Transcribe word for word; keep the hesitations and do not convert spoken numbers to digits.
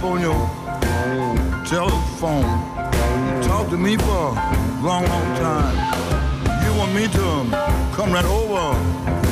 on your telephone. Talk to me for a long, long time. You want me to come right over